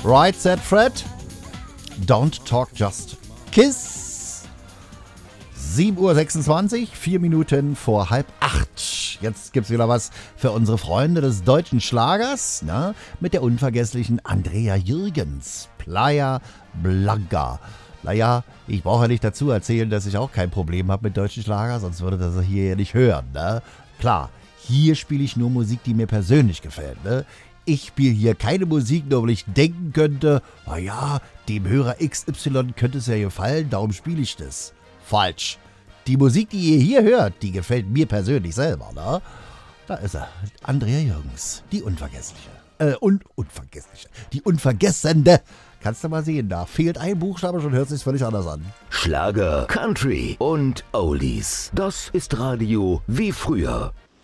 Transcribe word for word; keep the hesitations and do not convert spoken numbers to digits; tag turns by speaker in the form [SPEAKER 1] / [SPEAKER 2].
[SPEAKER 1] Right Said Fred, Don't Talk Just Kiss. sieben Uhr sechsundzwanzig, vier Minuten vor halb acht. Jetzt gibt's wieder was für unsere Freunde des deutschen Schlagers, ne? Mit der unvergesslichen Andrea Jürgens, Playa Blanca. Naja, ich brauche ja nicht dazu erzählen, dass ich auch kein Problem habe mit deutschen Schlager, sonst würde das hier ja nicht hören, ne? Klar, hier spiele ich nur Musik, die mir persönlich gefällt, ne? Ich spiele hier keine Musik, nur weil ich denken könnte, naja, dem Hörer X Y könnte es ja gefallen, darum spiele ich das. Falsch. Die Musik, die ihr hier hört, die gefällt mir persönlich selber, ne? Da ist er, Andrea Jürgens, die Unvergessliche. Äh, un Unvergessliche. Die Unvergessende. Kannst du mal sehen, da fehlt ein Buchstabe, schon hört es sich völlig anders an.
[SPEAKER 2] Schlager, Country und Oldies. Das ist Radio wie früher.